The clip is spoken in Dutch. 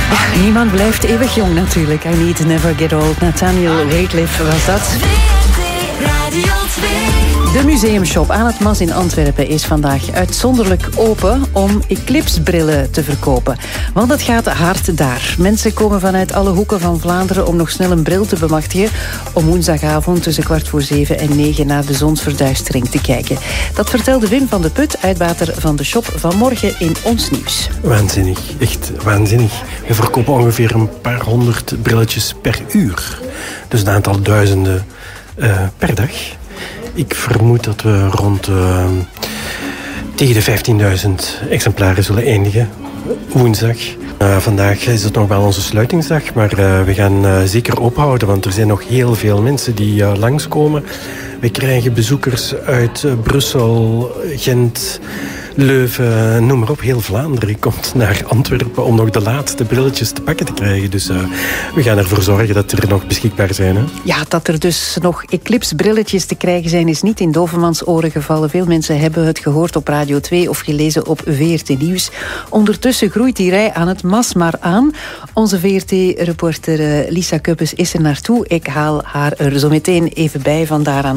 Ja, niemand blijft eeuwig jong natuurlijk. I need to never get old. Nathaniel Rateliff was dat. De museumshop aan het Mas in Antwerpen is vandaag uitzonderlijk open om eclipsebrillen te verkopen. Want het gaat hard daar. Mensen komen vanuit alle hoeken van Vlaanderen om nog snel een bril te bemachtigen om woensdagavond tussen 6:45 en 9 naar de zonsverduistering te kijken. Dat vertelde Wim van de Put, uitbater van de shop, vanmorgen in Ons Nieuws. Waanzinnig, echt waanzinnig. We verkopen ongeveer een paar 100 brilletjes per uur. Dus een aantal duizenden per dag. Ik vermoed dat we rond tegen de 15.000 exemplaren zullen eindigen. Woensdag. Vandaag is het nog wel onze sluitingsdag, maar we gaan zeker ophouden, want er zijn nog heel veel mensen die langskomen. We krijgen bezoekers uit Brussel, Gent, Leuven, noem maar op. Heel Vlaanderen komt naar Antwerpen om nog de laatste brilletjes te pakken te krijgen. Dus we gaan ervoor zorgen dat er nog beschikbaar zijn. Hè? Ja, dat er dus nog eclipsebrilletjes te krijgen zijn, is niet in Dovenmans oren gevallen. Veel mensen hebben het gehoord op Radio 2 of gelezen op VRT Nieuws. Ondertussen groeit die rij aan het Mas maar aan. Onze VRT-reporter Lisa Kuppes is er naartoe. Ik haal haar er zo meteen even bij van daaraan.